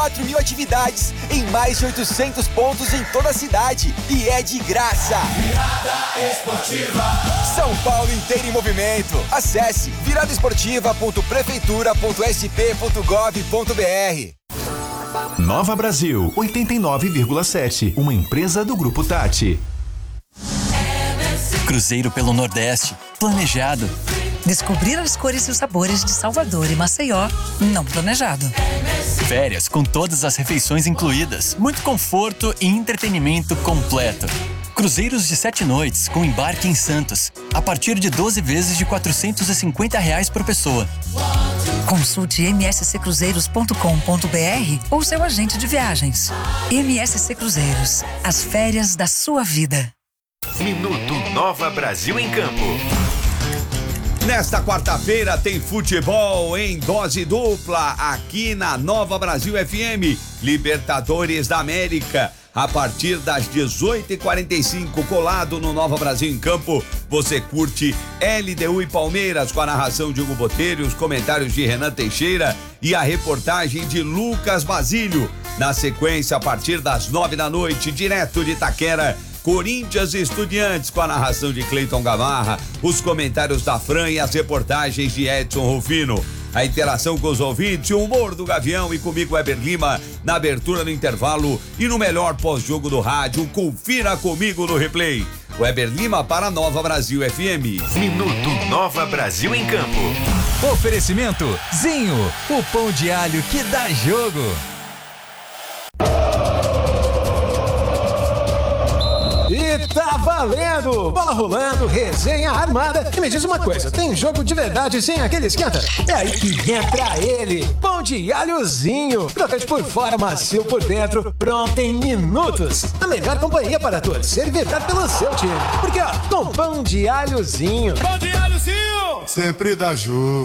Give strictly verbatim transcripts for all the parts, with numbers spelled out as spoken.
quatro mil atividades em mais de oitocentos pontos em toda a cidade. E é de graça. Virada Esportiva. São Paulo inteiro em movimento. Acesse virada esportiva ponto prefeitura ponto s p ponto gov ponto b r. Nova Brasil, oitenta e nove vírgula sete. Uma empresa do Grupo Tati. Cruzeiro pelo Nordeste. Planejado. Descobrir as cores e os sabores de Salvador e Maceió, não planejado. Férias com todas as refeições incluídas, muito conforto e entretenimento completo. Cruzeiros de sete noites com embarque em Santos, a partir de doze vezes de quatrocentos e cinquenta reais por pessoa. Consulte m s c cruzeiros ponto com ponto b r ou seu agente de viagens. M S C Cruzeiros, as férias da sua vida. Minuto Nova Brasil em Campo. Nesta quarta-feira tem futebol em dose dupla aqui na Nova Brasil F M. Libertadores da América. A partir das dezoito e quarenta e cinco, colado no Nova Brasil em Campo, você curte L D U e Palmeiras com a narração de Hugo Botelho, os comentários de Renan Teixeira e a reportagem de Lucas Basílio. Na sequência, a partir das nove da noite, direto de Itaquera, Corinthians e Estudiantes com a narração de Cleiton Gamarra, os comentários da Fran e as reportagens de Edson Rufino. A interação com os ouvintes, o humor do Gavião e comigo, Weber Lima, na abertura do intervalo e no melhor pós-jogo do rádio. Confira comigo no replay. Weber Lima para a Nova Brasil F M. Minuto Nova Brasil em Campo. Oferecimento Zinho, o pão de alho que dá jogo. E tá valendo! Bola rolando, resenha armada. E me diz uma coisa, tem jogo de verdade sem aquele esquenta? É aí que entra ele, pão de alhozinho. Crocante por fora, macio por dentro, pronto em minutos. A melhor companhia para torcer e vibrar pelo seu time. Porque ó, com pão de alhozinho. Pão de alhozinho! Sempre dá jogo.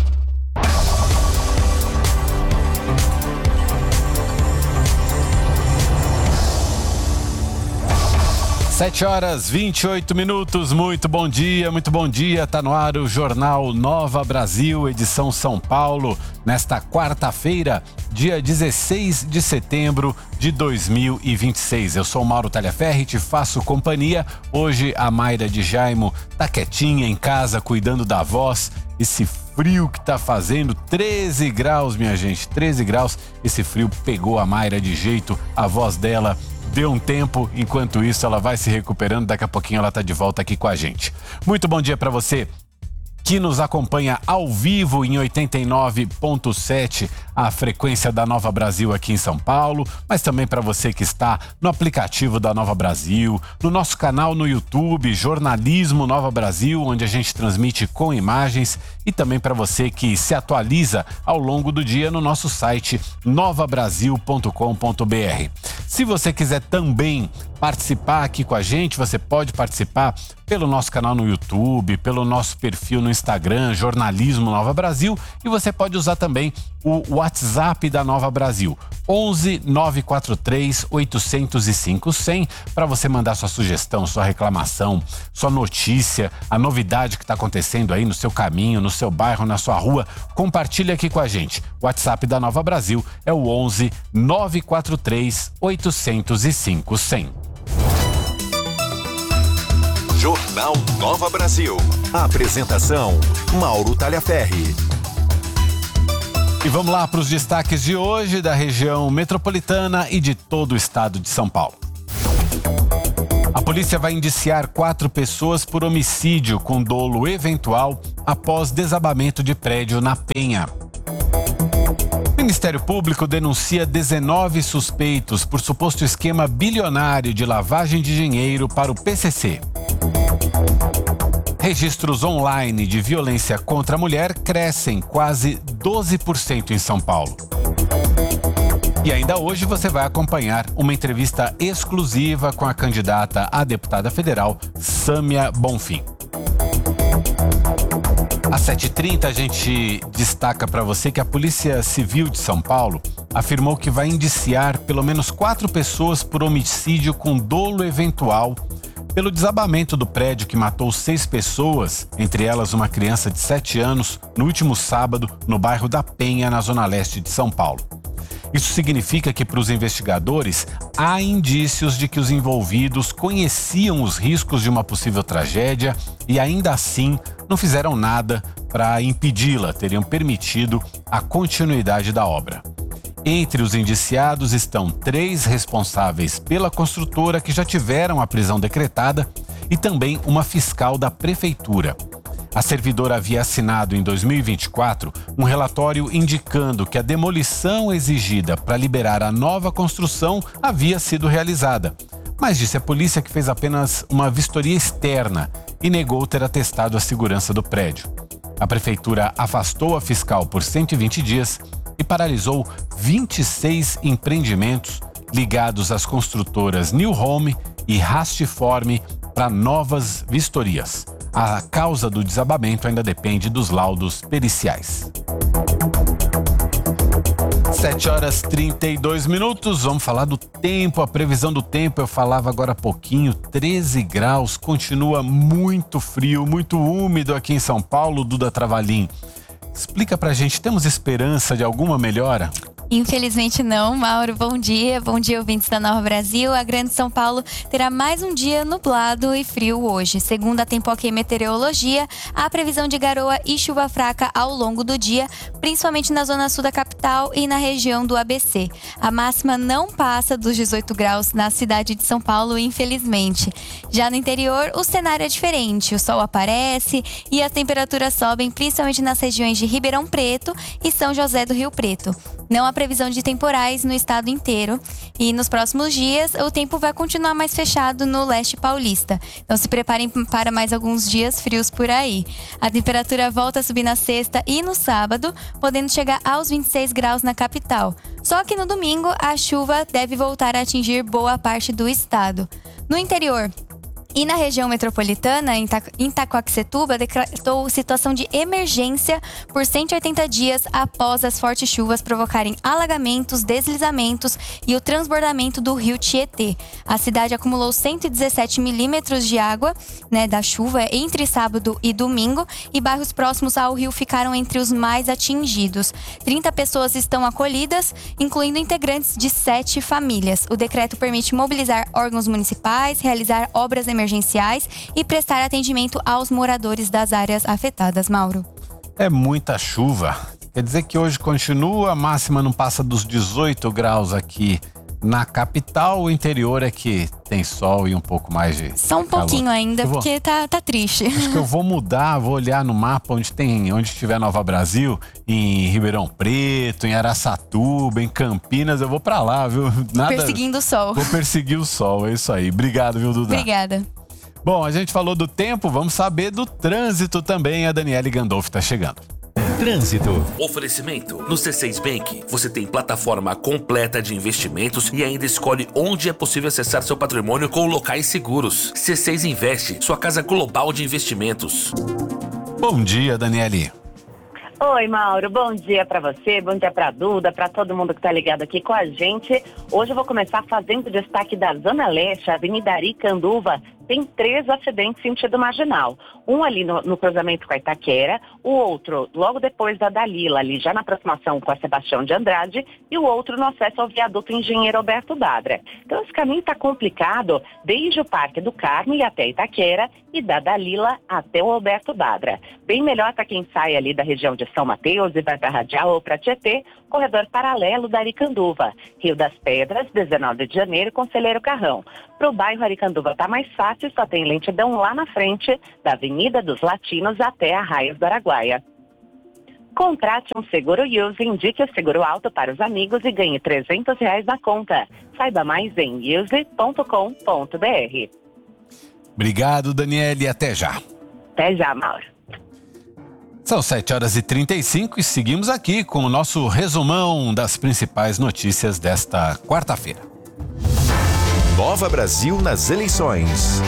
Sete horas, vinte e oito minutos, muito bom dia, muito bom dia, tá no ar o Jornal Nova Brasil, edição São Paulo, nesta quarta-feira, dia dezesseis de setembro de dois mil e vinte e seis. Eu sou o Mauro Talhaferri, te faço companhia. Hoje a Mayra de Jaimo tá quietinha em casa, cuidando da voz. Esse frio que tá fazendo, treze graus, minha gente, treze graus, esse frio pegou a Mayra de jeito, a voz dela deu um tempo, enquanto isso ela vai se recuperando, daqui a pouquinho ela tá de volta aqui com a gente. Muito bom dia para você que nos acompanha ao vivo em oitenta e nove ponto sete, a frequência da Nova Brasil aqui em São Paulo, mas também para você que está no aplicativo da Nova Brasil, no nosso canal no YouTube, Jornalismo Nova Brasil, onde a gente transmite com imagens, e também para você que se atualiza ao longo do dia no nosso site nova brasil ponto com ponto b r. Se você quiser também participar aqui com a gente, você pode participar pelo nosso canal no YouTube, pelo nosso perfil no Instagram, Jornalismo Nova Brasil, e você pode usar também o WhatsApp da Nova Brasil, onze nove quatro três oito zero cinco cem, para você mandar sua sugestão, sua reclamação, sua notícia, a novidade que está acontecendo aí no seu caminho, no seu bairro, na sua rua. Compartilhe aqui com a gente. O WhatsApp da Nova Brasil é o onze nove quatro três oito zero cinco cem. Jornal Nova Brasil. A apresentação, Mauro Talhaferri. E vamos lá para os destaques de hoje da região metropolitana e de todo o estado de São Paulo. A polícia vai indiciar quatro pessoas por homicídio com dolo eventual após desabamento de prédio na Penha. O Ministério Público denuncia dezenove suspeitos por suposto esquema bilionário de lavagem de dinheiro para o P C C. Registros online de violência contra a mulher crescem quase doze por cento em São Paulo. E ainda hoje você vai acompanhar uma entrevista exclusiva com a candidata a deputada federal, Sâmia Bonfim. Às sete e trinta a gente destaca para você que a Polícia Civil de São Paulo afirmou que vai indiciar pelo menos quatro pessoas por homicídio com dolo eventual pelo desabamento do prédio que matou seis pessoas, entre elas uma criança de sete anos, no último sábado, no bairro da Penha, na zona leste de São Paulo. Isso significa que, para os investigadores, há indícios de que os envolvidos conheciam os riscos de uma possível tragédia e, ainda assim, não fizeram nada para impedi-la, teriam permitido a continuidade da obra. Entre os indiciados estão três responsáveis pela construtora que já tiveram a prisão decretada e também uma fiscal da prefeitura. A servidora havia assinado em dois mil e vinte e quatro um relatório indicando que a demolição exigida para liberar a nova construção havia sido realizada. Mas disse a polícia que fez apenas uma vistoria externa e negou ter atestado a segurança do prédio. A prefeitura afastou a fiscal por cento e vinte dias e paralisou vinte e seis empreendimentos ligados às construtoras New Home e Rastform para novas vistorias. A causa do desabamento ainda depende dos laudos periciais. sete horas e trinta e dois minutos, vamos falar do tempo, a previsão do tempo, eu falava agora há pouquinho, treze graus, continua muito frio, muito úmido aqui em São Paulo. Duda Travalim, explica pra gente, temos esperança de alguma melhora? Infelizmente não, Mauro. Bom dia, bom dia ouvintes da Nova Brasil. A Grande São Paulo terá mais um dia nublado e frio hoje. Segundo a Tempoc Meteorologia, há previsão de garoa e chuva fraca ao longo do dia, principalmente na zona sul da capital e na região do A B C. A máxima não passa dos dezoito graus na cidade de São Paulo, infelizmente. Já no interior, o cenário é diferente. O sol aparece e as temperaturas sobem, principalmente nas regiões de Ribeirão Preto e São José do Rio Preto. Não há previsão de temporais no estado inteiro e nos próximos dias o tempo vai continuar mais fechado no leste paulista. Então se preparem para mais alguns dias frios por aí. A temperatura volta a subir na sexta e no sábado, podendo chegar aos vinte e seis graus na capital. Só que no domingo a chuva deve voltar a atingir boa parte do estado. No interior e na região metropolitana, em Itacoaxetuba, decretou situação de emergência por cento e oitenta dias após as fortes chuvas provocarem alagamentos, deslizamentos e o transbordamento do rio Tietê. A cidade acumulou cento e dezessete milímetros de água, né, da chuva entre sábado e domingo, e bairros próximos ao rio ficaram entre os mais atingidos. trinta pessoas estão acolhidas, incluindo integrantes de sete famílias. O decreto permite mobilizar órgãos municipais, realizar obras emergenciais emergenciais e prestar atendimento aos moradores das áreas afetadas, Mauro. É muita chuva. Quer dizer que hoje continua, a máxima não passa dos dezoito graus aqui na capital. O interior é que tem sol e um pouco mais de Só um calor. pouquinho ainda, vou... porque tá, tá triste. Acho que eu vou mudar, vou olhar no mapa onde tem, onde tiver Nova Brasil, em Ribeirão Preto, em Araçatuba, em Campinas, eu vou pra lá, viu? Nada... Perseguindo o sol. Vou perseguir o sol, é isso aí. Obrigado, viu, Duda? Obrigada. Bom, a gente falou do tempo, vamos saber do trânsito também. A Daniele Gandolfi tá chegando. Trânsito. Oferecimento. No C seis Bank, você tem plataforma completa de investimentos e ainda escolhe onde é possível acessar seu patrimônio com locais seguros. C seis Investe, sua casa global de investimentos. Bom dia, Daniele. Oi, Mauro. Bom dia pra você, bom dia pra Duda, pra todo mundo que tá ligado aqui com a gente. Hoje eu vou começar fazendo destaque da Zona Leste, Avenida Aricanduva. Tem três acidentes sentido marginal. Um ali no, no cruzamento com a Itaquera, o outro logo depois da Dalila, ali já na aproximação com a Sebastião de Andrade, e o outro no acesso ao viaduto Engenheiro Alberto Dadra. Então esse caminho está complicado desde o Parque do Carmo e até Itaquera e da Dalila até o Alberto Dadra. Bem melhor para quem sai ali da região de São Mateus e vai para Radial ou para Tietê, corredor paralelo da Aricanduva. Rio das Pedras, dezenove de janeiro, Conselheiro Carrão. Para o bairro Aricanduva está mais fácil, só tem lentidão lá na frente da Avenida dos Latinos até Arraias do Araguaia. Contrate um seguro Use, indique o seguro alto para os amigos e ganhe trezentos reais na conta. Saiba mais em use ponto com ponto br. Obrigado, Daniele, até já. Até já, Mauro. São sete horas e trinta e cinco e seguimos aqui com o nosso resumão das principais notícias desta quarta-feira. Nova Brasil nas eleições.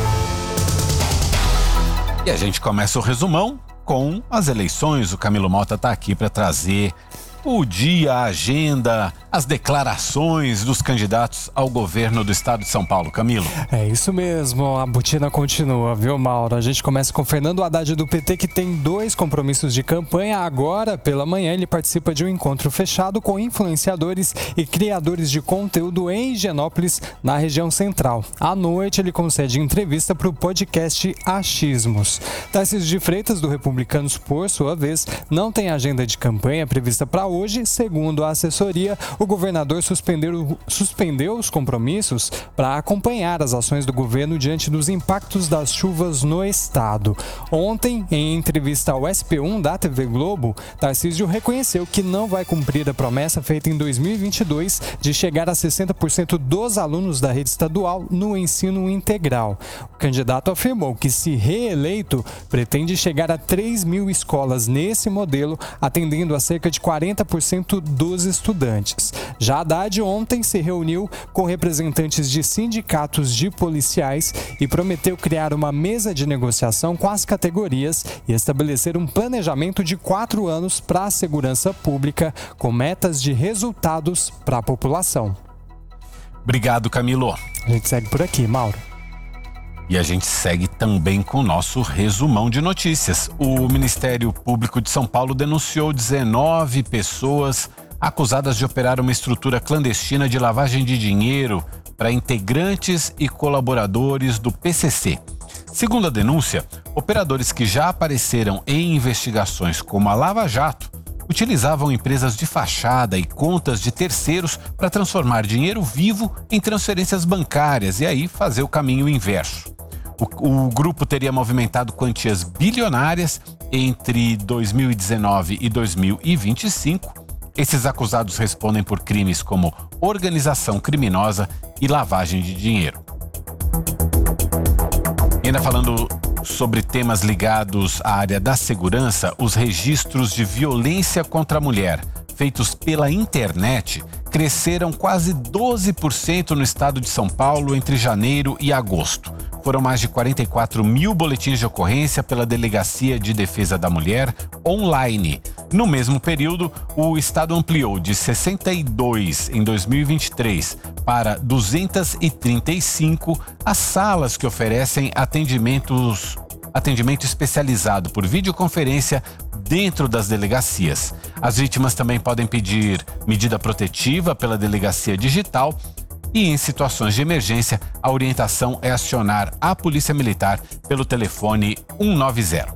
E a gente começa o resumão com as eleições. O Camilo Mota está aqui para trazer o dia, a agenda as declarações dos candidatos ao governo do estado de São Paulo. Camilo. É isso mesmo, a botina continua, viu, Mauro? A gente começa com Fernando Haddad do P T, que tem dois compromissos de campanha. Agora, pela manhã, ele participa de um encontro fechado com influenciadores e criadores de conteúdo em Higienópolis, na região central. À noite, ele concede entrevista para o podcast Achismos. Tarcísio de Freitas, do Republicanos, por sua vez, não tem agenda de campanha prevista para hoje. Segundo a assessoria, o governador suspendeu, suspendeu os compromissos para acompanhar as ações do governo diante dos impactos das chuvas no estado. Ontem, em entrevista ao S P um da T V Globo, Tarcísio reconheceu que não vai cumprir a promessa feita em dois mil e vinte e dois de chegar a sessenta por cento dos alunos da rede estadual no ensino integral. O candidato afirmou que, se reeleito, pretende chegar a três mil escolas nesse modelo, atendendo a cerca de quarenta por cento dos estudantes. Já Haddad ontem se reuniu com representantes de sindicatos de policiais e prometeu criar uma mesa de negociação com as categorias e estabelecer um planejamento de quatro anos para a segurança pública, com metas de resultados para a população. Obrigado, Camilo. A gente segue por aqui, Mauro. E a gente segue também com o nosso resumão de notícias. O Ministério Público de São Paulo denunciou dezenove pessoas acusadas de operar uma estrutura clandestina de lavagem de dinheiro para integrantes e colaboradores do P C C. Segundo a denúncia, operadores que já apareceram em investigações como a Lava Jato utilizavam empresas de fachada e contas de terceiros para transformar dinheiro vivo em transferências bancárias e aí fazer o caminho inverso. O, o grupo teria movimentado quantias bilionárias entre dois mil e dezenove e dois mil e vinte e cinco. Esses acusados respondem por crimes como organização criminosa e lavagem de dinheiro. E ainda falando sobre temas ligados à área da segurança, os registros de violência contra a mulher feitos pela internet cresceram quase doze por cento no estado de São Paulo entre janeiro e agosto. Foram mais de quarenta e quatro mil boletins de ocorrência pela Delegacia de Defesa da Mulher online. No mesmo período, o estado ampliou de sessenta e dois em dois mil e vinte e três para duzentas e trinta e cinco as salas que oferecem atendimentos, atendimento especializado por videoconferência dentro das delegacias. As vítimas também podem pedir medida protetiva pela delegacia digital e, em situações de emergência, a orientação é acionar a Polícia Militar pelo telefone cento e noventa.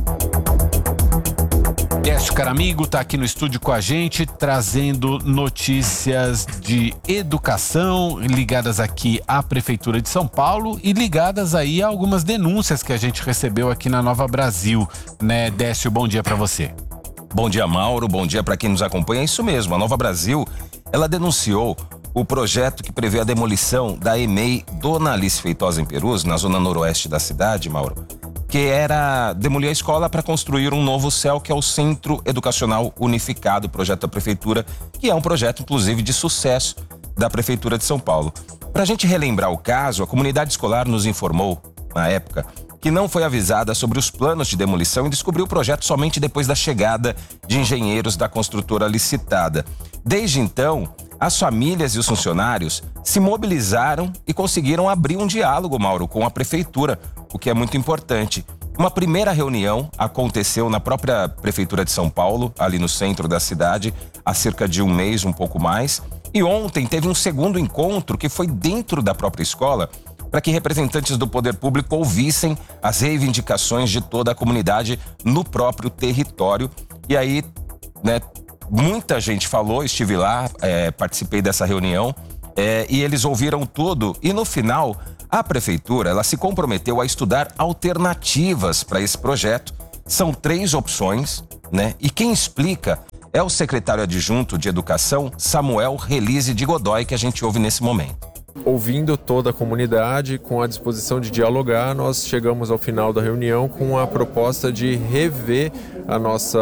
Décio Caramigo está aqui no estúdio com a gente, trazendo notícias de educação ligadas aqui à Prefeitura de São Paulo e ligadas aí a algumas denúncias que a gente recebeu aqui na Nova Brasil, né, Décio? Bom dia para você. Bom dia, Mauro. Bom dia para quem nos acompanha. É isso mesmo, a Nova Brasil, ela denunciou o projeto que prevê a demolição da E M E I Dona Alice Feitosa em Perus, na zona noroeste da cidade, Mauro, que era demolir a escola para construir um novo C E L, que é o Centro Educacional Unificado, projeto da Prefeitura, que é um projeto, inclusive, de sucesso da Prefeitura de São Paulo. Para a gente relembrar o caso, a comunidade escolar nos informou, na época, que não foi avisada sobre os planos de demolição e descobriu o projeto somente depois da chegada de engenheiros da construtora licitada. Desde então, as famílias e os funcionários se mobilizaram e conseguiram abrir um diálogo, Mauro, com a Prefeitura, o que é muito importante. Uma primeira reunião aconteceu na própria Prefeitura de São Paulo, ali no centro da cidade, há cerca de um mês, um pouco mais. E ontem teve um segundo encontro que foi dentro da própria escola, para que representantes do poder público ouvissem as reivindicações de toda a comunidade no próprio território. E aí, né, muita gente falou, estive lá, é, participei dessa reunião, é, e eles ouviram tudo. E no final, a Prefeitura, ela se comprometeu a estudar alternativas para esse projeto. São três opções, né? E quem explica é o secretário adjunto de Educação, Samuel Relise de Godoy, que a gente ouve nesse momento. ouvindo toda a comunidade, com a disposição de dialogar, nós chegamos ao final da reunião com a proposta de rever a nossa,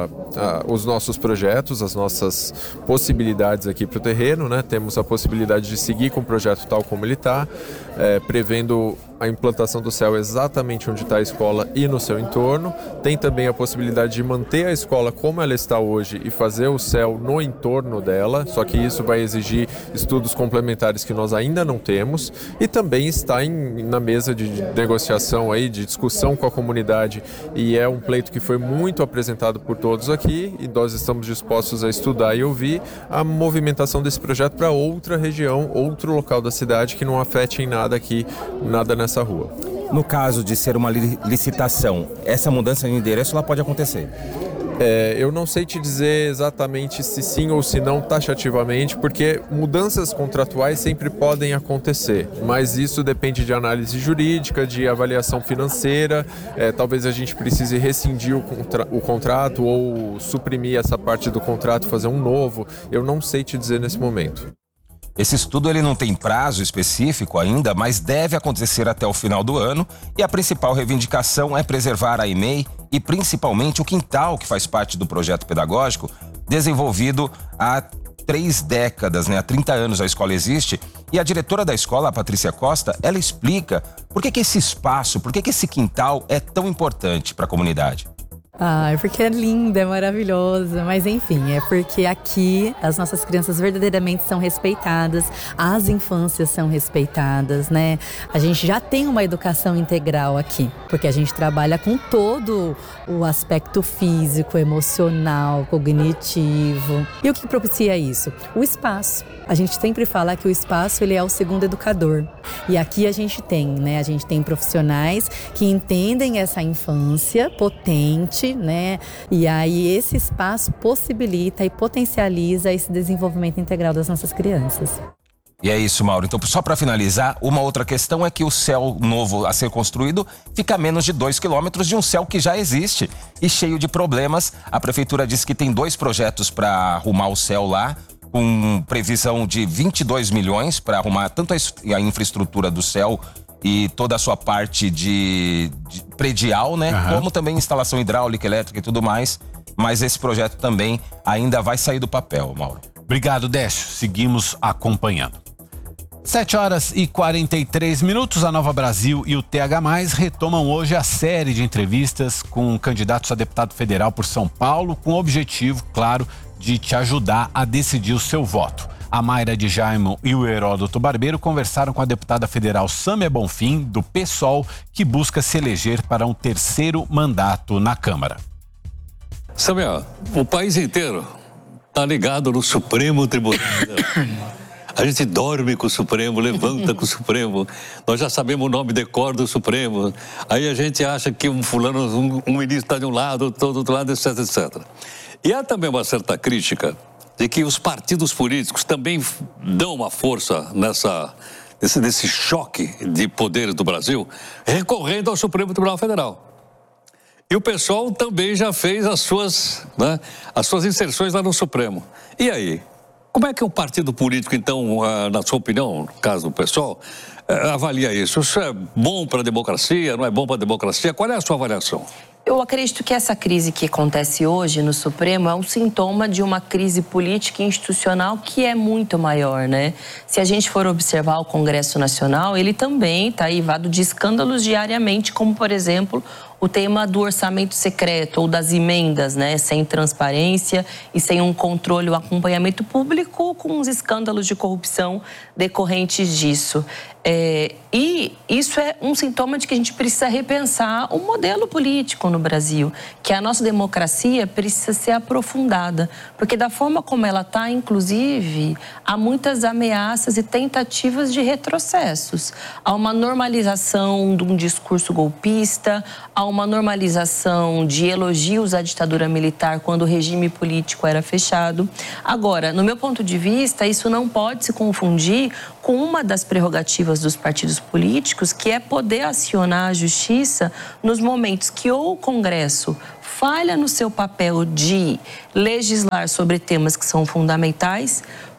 a, os nossos projetos, as nossas possibilidades aqui para o terreno, né? Temos a possibilidade de seguir com o projeto tal como ele está, é, prevendo a implantação do C E L exatamente onde está a escola e no seu entorno. Tem também a possibilidade de manter a escola como ela está hoje e fazer o C E L no entorno dela, só que isso vai exigir estudos complementares que nós ainda não temos, e também está em, na mesa de negociação aí, de discussão com a comunidade, e é um pleito que foi muito apresentado por todos aqui, e nós estamos dispostos a estudar e ouvir a movimentação desse projeto para outra região, outro local da cidade que não afete em nada aqui, nada nessa rua. No caso de ser uma licitação, essa mudança de endereço ela pode acontecer? É, eu não sei te dizer exatamente se sim ou se não taxativamente, porque mudanças contratuais sempre podem acontecer, mas isso depende de análise jurídica, de avaliação financeira, é, talvez a gente precise rescindir o, contra- o contrato ou suprimir essa parte do contrato, fazer um novo, eu não sei te dizer nesse momento. Esse estudo ele não tem prazo específico ainda, mas deve acontecer até o final do ano, e a principal reivindicação é preservar a E M E I e principalmente o quintal que faz parte do projeto pedagógico desenvolvido há três décadas, né? Há trinta anos a escola existe, e a diretora da escola, a Patrícia Costa, ela explica por que que esse espaço, por que que esse quintal é tão importante para a comunidade. Ah, é porque é linda, é maravilhosa, mas enfim, é porque aqui as nossas crianças verdadeiramente são respeitadas, as infâncias são respeitadas, né? A gente já tem uma educação integral aqui, porque a gente trabalha com todo o aspecto físico, emocional, cognitivo. E o que propicia isso? O espaço. A gente sempre fala que o espaço ele é o segundo educador. E aqui a gente tem, né? A gente tem profissionais que entendem essa infância potente, né? E aí esse espaço possibilita e potencializa esse desenvolvimento integral das nossas crianças. E é isso, Mauro. Então, só para finalizar, uma outra questão é que o C E L novo a ser construído fica a menos de dois quilômetros de um C E L que já existe e cheio de problemas. A prefeitura disse que tem dois projetos para arrumar o C E L lá, com previsão de vinte e dois milhões para arrumar tanto a infraestrutura do C E L e toda a sua parte de, de predial, né? Uhum. Como também instalação hidráulica, elétrica e tudo mais. Mas esse projeto também ainda vai sair do papel, Mauro. Obrigado, Décio. Seguimos acompanhando. sete horas e quarenta e três minutos, a Nova Brasil e o T H mais, retomam hoje a série de entrevistas com candidatos a deputado federal por São Paulo, com o objetivo, claro, de te ajudar a decidir o seu voto. A Mayra de Jaimo e o Heródoto Barbeiro conversaram com a deputada federal Sâmia Bonfim, do PSOL, que busca se eleger para um terceiro mandato na Câmara. Sâmia, o país inteiro está ligado no Supremo Tribunal Federal. A gente dorme com o Supremo, levanta com o Supremo. Nós já sabemos o nome de cor do Supremo. Aí a gente acha que um fulano, um, um ministro está de um lado, outro do outro lado, etc, etcétera. E há também uma certa crítica de que os partidos políticos também dão uma força nessa, nesse, nesse choque de poderes do Brasil, recorrendo ao Supremo Tribunal Federal. E o pessoal também já fez as suas, né, as suas inserções lá no Supremo. E aí? Como é que um partido político, então, na sua opinião, no caso do pessoal, avalia isso? Isso é bom para a democracia, não é bom para a democracia? Qual é a sua avaliação? Eu acredito que essa crise que acontece hoje no Supremo é um sintoma de uma crise política e institucional que é muito maior, né? Se a gente for observar o Congresso Nacional, ele também está eivado de escândalos diariamente, como, por exemplo, o tema do orçamento secreto ou das emendas, né? Sem transparência e sem um controle ou acompanhamento público, com os escândalos de corrupção decorrentes disso. É, e isso é um sintoma de que a gente precisa repensar o modelo político no Brasil, que a nossa democracia precisa ser aprofundada, porque da forma como ela está, inclusive, há muitas ameaças e tentativas de retrocessos. Há uma normalização de um discurso golpista, há uma normalização de elogios à ditadura militar quando o regime político era fechado. Agora, no meu ponto de vista, isso não pode se confundir com uma das prerrogativas dos partidos políticos, que é poder acionar a justiça nos momentos que ou o Congresso falha no seu papel de legislar sobre temas que são fundamentais,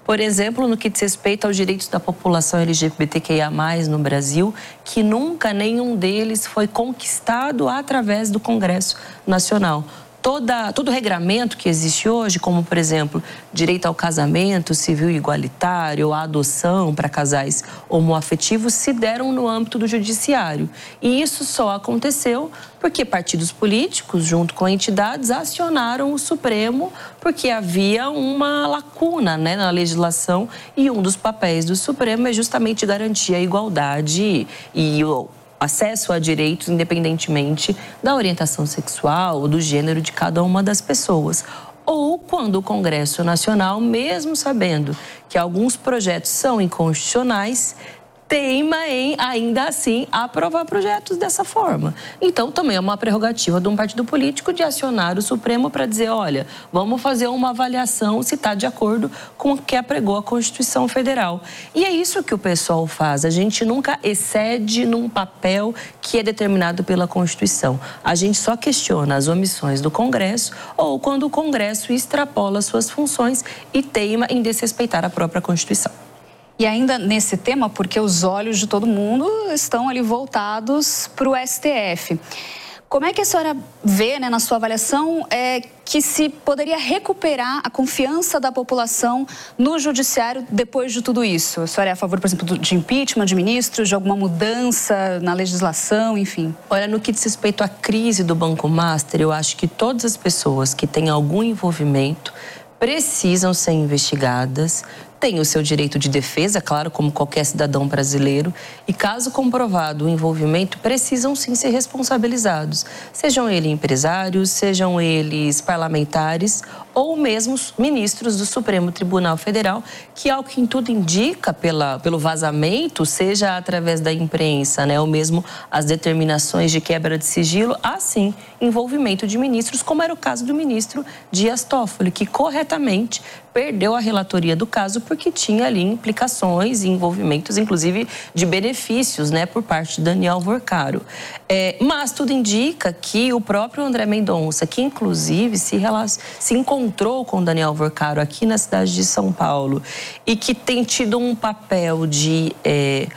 Por exemplo, no que diz respeito aos direitos da população L G B T Q I A mais, no Brasil, que nunca nenhum deles foi conquistado através do Congresso Nacional. Toda, todo o regramento que existe hoje, como, por exemplo, direito ao casamento civil igualitário, a adoção para casais homoafetivos, se deram no âmbito do judiciário. E isso só aconteceu porque partidos políticos, junto com entidades, acionaram o Supremo porque havia uma lacuna, né, na legislação, e um dos papéis do Supremo é justamente garantir a igualdade e o acesso a direitos independentemente da orientação sexual ou do gênero de cada uma das pessoas. Ou quando o Congresso Nacional, mesmo sabendo que alguns projetos são inconstitucionais, teima em, ainda assim, aprovar projetos dessa forma. Então, também é uma prerrogativa de um partido político de acionar o Supremo para dizer, olha, vamos fazer uma avaliação se está de acordo com o que apregou a Constituição Federal. E é isso que o pessoal faz. A gente nunca excede num papel que é determinado pela Constituição. A gente só questiona as omissões do Congresso ou quando o Congresso extrapola suas funções e teima em desrespeitar a própria Constituição. E ainda nesse tema, porque os olhos de todo mundo estão ali voltados para o S T F. Como é que a senhora vê, né, na sua avaliação, é, que se poderia recuperar a confiança da população no judiciário depois de tudo isso? A senhora é a favor, por exemplo, de impeachment de ministros, de alguma mudança na legislação, enfim? Olha, no que diz respeito à crise do Banco Master, eu acho que todas as pessoas que têm algum envolvimento precisam ser investigadas, têm o seu direito de defesa, claro, como qualquer cidadão brasileiro, e caso comprovado o envolvimento, precisam sim ser responsabilizados, sejam eles empresários, sejam eles parlamentares ou mesmo ministros do Supremo Tribunal Federal, que ao que em tudo indica pela, pelo vazamento, seja através da imprensa, né, ou mesmo as determinações de quebra de sigilo, há sim envolvimento de ministros, como era o caso do ministro Dias Toffoli, que corretamente perdeu a relatoria do caso porque tinha ali implicações e envolvimentos, inclusive de benefícios, né, por parte de Daniel Vorcaro. É, mas tudo indica que o próprio André Mendonça, que inclusive se, se encontrou com Daniel Vorcaro aqui na cidade de São Paulo e que tem tido um papel de É,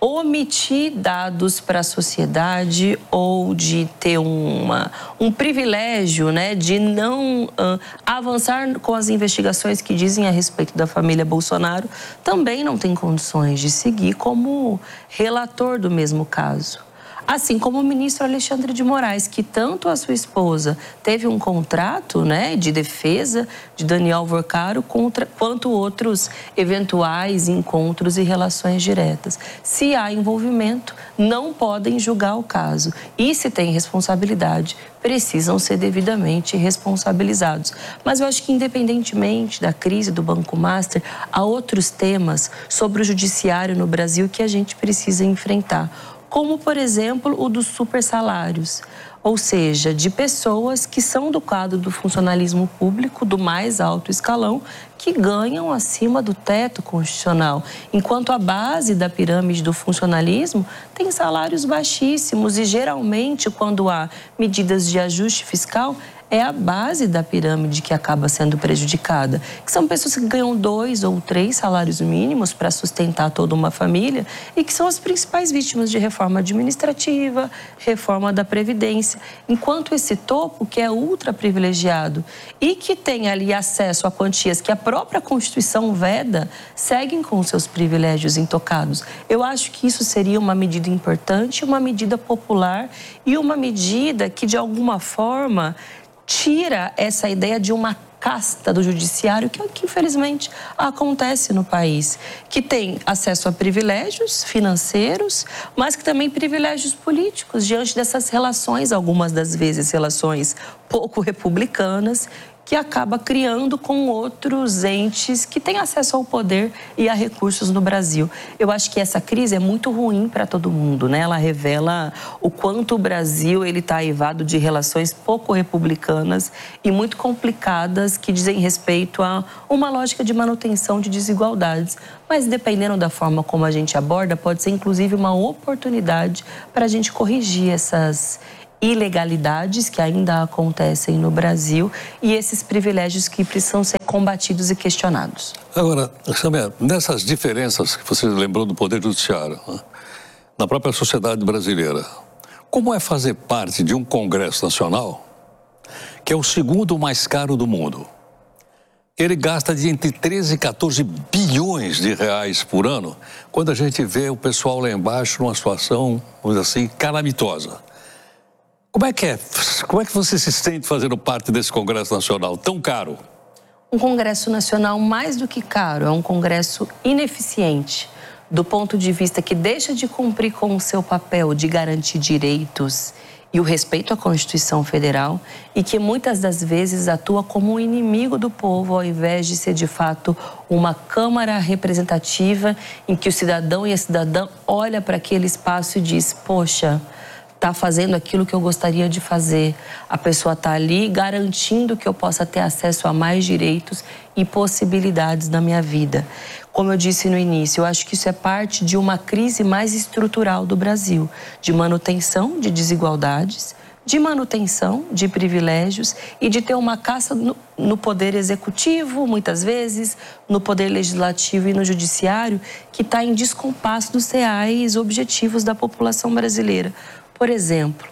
omitir dados para a sociedade ou de ter uma, um privilégio, né, de não uh, avançar com as investigações que dizem a respeito da família Bolsonaro, também não tem condições de seguir como relator do mesmo caso. Assim como o ministro Alexandre de Moraes, que tanto a sua esposa teve um contrato, né, de defesa de Daniel Vorcaro, contra, quanto outros eventuais encontros e relações diretas. Se há envolvimento, não podem julgar o caso. E se tem responsabilidade, precisam ser devidamente responsabilizados. Mas eu acho que, independentemente da crise do Banco Master, há outros temas sobre o judiciário no Brasil que a gente precisa enfrentar, como, por exemplo, o dos supersalários, ou seja, de pessoas que são do quadro do funcionalismo público, do mais alto escalão, que ganham acima do teto constitucional, enquanto a base da pirâmide do funcionalismo tem salários baixíssimos e, geralmente, quando há medidas de ajuste fiscal, é a base da pirâmide que acaba sendo prejudicada, que são pessoas que ganham dois ou três salários mínimos para sustentar toda uma família e que são as principais vítimas de reforma administrativa, reforma da Previdência, enquanto esse topo, que é ultra privilegiado e que tem ali acesso a quantias que a própria Constituição veda, seguem com seus privilégios intocados. Eu acho que isso seria uma medida importante, uma medida popular e uma medida que, de alguma forma, tira essa ideia de uma casta do judiciário, que é o que infelizmente acontece no país, que tem acesso a privilégios financeiros, mas que também privilégios políticos diante dessas relações, algumas das vezes relações pouco republicanas, que acaba criando com outros entes que têm acesso ao poder e a recursos no Brasil. Eu acho que essa crise é muito ruim para todo mundo, né? Ela revela o quanto o Brasil ele está aivado de relações pouco republicanas e muito complicadas que dizem respeito a uma lógica de manutenção de desigualdades. Mas dependendo da forma como a gente aborda, pode ser inclusive uma oportunidade para a gente corrigir essas ilegalidades que ainda acontecem no Brasil e esses privilégios que precisam ser combatidos e questionados. Agora, Samia, nessas diferenças que você lembrou do Poder Judiciário, né, na própria sociedade brasileira, como é fazer parte de um Congresso Nacional que é o segundo mais caro do mundo? Ele gasta de entre treze e quatorze bilhões de reais por ano, quando a gente vê o pessoal lá embaixo numa situação, vamos dizer assim, calamitosa. Como é que é? Como é que você se sente fazendo parte desse Congresso Nacional tão caro? Um Congresso Nacional mais do que caro, é um Congresso ineficiente, do ponto de vista que deixa de cumprir com o seu papel de garantir direitos e o respeito à Constituição Federal e que muitas das vezes atua como um inimigo do povo ao invés de ser de fato uma Câmara representativa em que o cidadão e a cidadã olha para aquele espaço e diz, poxa, está fazendo aquilo que eu gostaria de fazer. A pessoa está ali garantindo que eu possa ter acesso a mais direitos e possibilidades na minha vida. Como eu disse no início, eu acho que isso é parte de uma crise mais estrutural do Brasil, de manutenção de desigualdades, de manutenção de privilégios e de ter uma caça no, no poder executivo, muitas vezes, no poder legislativo e no judiciário, que está em descompasso dos reais objetivos da população brasileira. Por exemplo,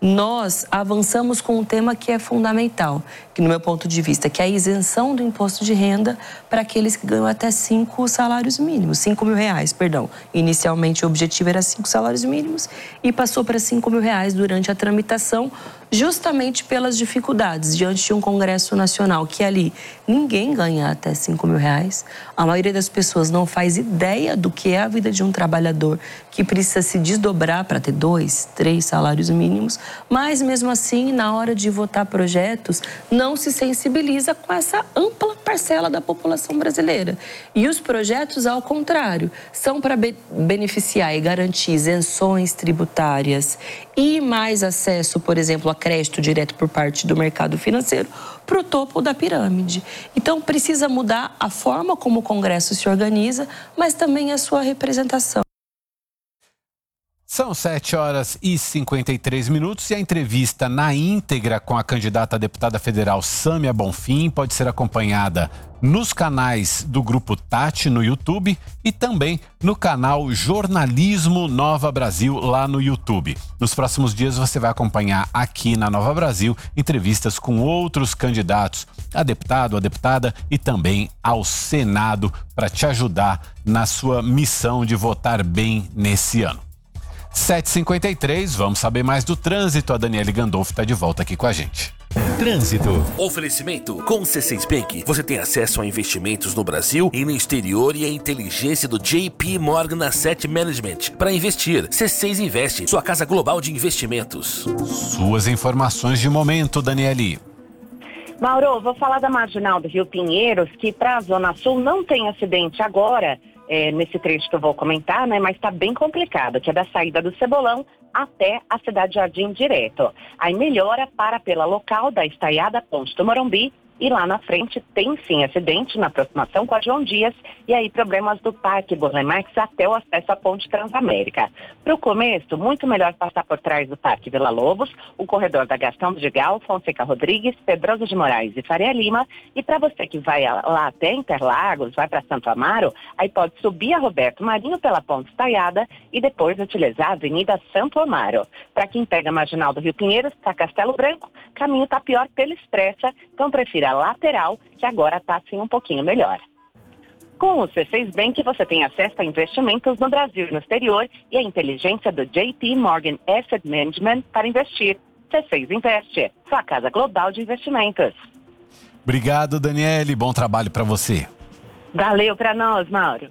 nós avançamos com um tema que é fundamental, que no meu ponto de vista, que é a isenção do imposto de renda para aqueles que ganham até cinco salários mínimos, cinco mil reais, perdão. Inicialmente o objetivo era cinco salários mínimos e passou para cinco mil reais durante a tramitação, justamente pelas dificuldades diante de um Congresso Nacional que ali ninguém ganha até cinco mil reais. A maioria das pessoas não faz ideia do que é a vida de um trabalhador que precisa se desdobrar para ter dois, três salários mínimos, mas mesmo assim, na hora de votar projetos, não se sensibiliza com essa ampla parcela da população brasileira. E os projetos, ao contrário, são para be- beneficiar e garantir isenções tributárias e mais acesso, por exemplo, a crédito direto por parte do mercado financeiro para o topo da pirâmide. Então, precisa mudar a forma como o Congresso se organiza, mas também a sua representação. São sete horas e cinquenta e três minutos e a entrevista na íntegra com a candidata a deputada federal Sâmia Bonfim pode ser acompanhada nos canais do Grupo Tati no YouTube e também no canal Jornalismo Nova Brasil lá no YouTube. Nos próximos dias você vai acompanhar aqui na Nova Brasil entrevistas com outros candidatos a deputado, a deputada e também ao Senado para te ajudar na sua missão de votar bem nesse ano. sete e cinquenta e três, vamos saber mais do trânsito. A Daniele Gandolfo está de volta aqui com a gente. Trânsito. Oferecimento. Com o C seis Bank, você tem acesso a investimentos no Brasil e no exterior e a inteligência do J P Morgan Asset Management. Para investir, C seis Investe, sua casa global de investimentos. Suas informações de momento, Daniele. Mauro, vou falar da Marginal do Rio Pinheiros, que para a Zona Sul não tem acidente agora, é, nesse trecho que eu vou comentar, né? Mas está bem complicado, que é da saída do Cebolão até a Cidade Jardim direto. Aí melhora para pela local da estaiada Ponte do Morumbi. E lá na frente tem sim acidente na aproximação com a João Dias e aí problemas do Parque Burlemax até o acesso à Ponte Transamérica. Para o começo, muito melhor passar por trás do Parque Vila Lobos, o corredor da Gastão do Vigal, Fonseca Rodrigues, Pedroso de Moraes e Faria Lima. E para você que vai lá até Interlagos, vai para Santo Amaro, aí pode subir a Roberto Marinho pela Ponte Estaiada e depois utilizar a Avenida Santo Amaro. Para quem pega a Marginal do Rio Pinheiros, para Castelo Branco, caminho está pior pela Expressa, então prefira a lateral, que agora está assim um pouquinho melhor. Com o C seis Bank, você tem acesso a investimentos no Brasil e no exterior e a inteligência do J P Morgan Asset Management para investir. C seis Investe, sua casa global de investimentos. Obrigado, Daniele. Bom trabalho para você. Valeu para nós, Mauro.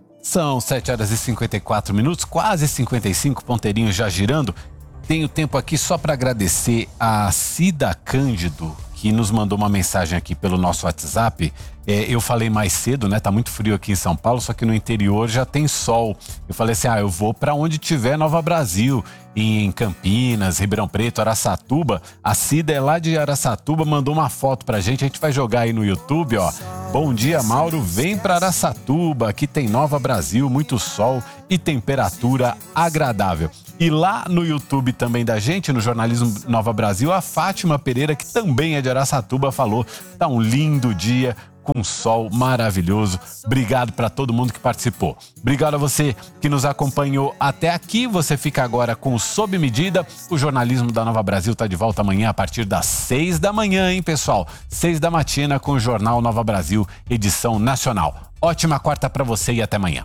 São sete horas e cinquenta e quatro minutos, quase cinquenta e cinco, ponteirinho já girando. Tenho tempo aqui só para agradecer a Cida Cândido, que nos mandou uma mensagem aqui pelo nosso WhatsApp. É, eu falei mais cedo, né? Tá muito frio aqui em São Paulo, só que no interior já tem sol. Eu falei assim, ah, eu vou para onde tiver Nova Brasil, em Campinas, Ribeirão Preto, Araçatuba. A Cida é lá de Araçatuba, mandou uma foto pra gente, a gente vai jogar aí no YouTube, ó. Bom dia, Mauro, vem para Araçatuba, aqui tem Nova Brasil, muito sol e temperatura agradável. E lá no YouTube também da gente, no Jornalismo Nova Brasil, a Fátima Pereira, que também é de Araçatuba, falou: tá um lindo dia, com sol maravilhoso. Obrigado para todo mundo que participou. Obrigado a você que nos acompanhou até aqui. Você fica agora com o Sob Medida. O Jornalismo da Nova Brasil está de volta amanhã a partir das seis da manhã, hein, pessoal? Seis da matina com o Jornal Nova Brasil, edição nacional. Ótima quarta para você e até amanhã.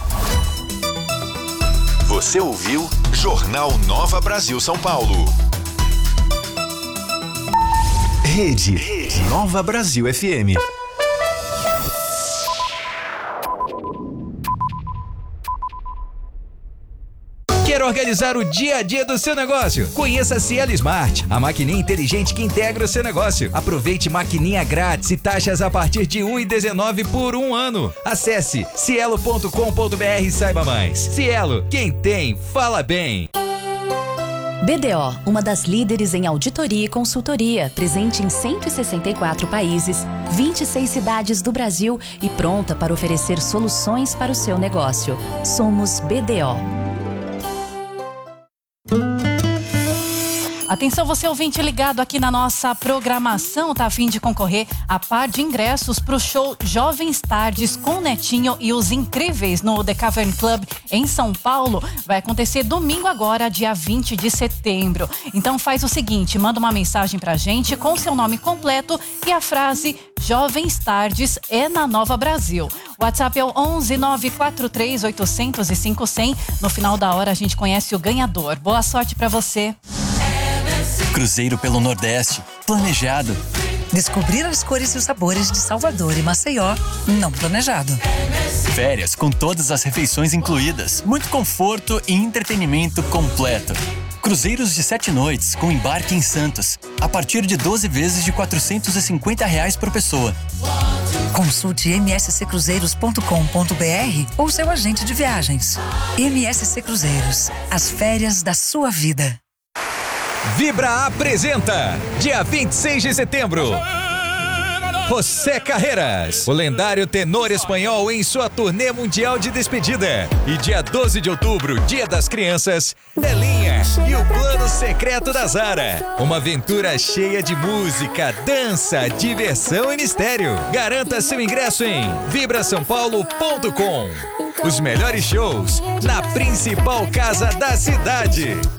Você ouviu Jornal Nova Brasil São Paulo. Rede, Rede Nova Brasil F M. Quer organizar o dia a dia do seu negócio? Conheça a Cielo Smart, a maquininha inteligente que integra o seu negócio. Aproveite maquininha grátis e taxas a partir de um real e dezenove centavos por um ano. Acesse cielo ponto com ponto br e saiba mais. Cielo, quem tem, fala bem. B D O, uma das líderes em auditoria e consultoria, presente em cento e sessenta e quatro países, vinte e seis cidades do Brasil e pronta para oferecer soluções para o seu negócio. Somos B D O. Atenção, você ouvinte ligado aqui na nossa programação, tá a fim de concorrer a par de ingressos para o show Jovens Tardes com Netinho e os Incríveis no The Cavern Club em São Paulo. Vai acontecer domingo agora, dia vinte de setembro. Então faz o seguinte, manda uma mensagem pra gente com seu nome completo e a frase Jovens Tardes é na Nova Brasil. O WhatsApp é o onze nove quatro três oito zero zero cinco zero zero. No final da hora a gente conhece o ganhador. Boa sorte pra você. Cruzeiro pelo Nordeste, planejado. Descobrir as cores e os sabores de Salvador e Maceió, não planejado. Férias com todas as refeições incluídas, muito conforto e entretenimento completo. Cruzeiros de sete noites com embarque em Santos, a partir de doze vezes de quatrocentos e cinquenta reais por pessoa. Consulte m s c cruzeiros ponto com ponto b r ou seu agente de viagens. M S C Cruzeiros, as férias da sua vida. Vibra apresenta, dia vinte e seis de setembro, José Carreras, o lendário tenor espanhol em sua turnê mundial de despedida. E dia doze de outubro, Dia das Crianças, Belinha e o Plano Secreto da Zara. Uma aventura cheia de música, dança, diversão e mistério. Garanta seu ingresso em vibra são paulo ponto com. Os melhores shows na principal casa da cidade.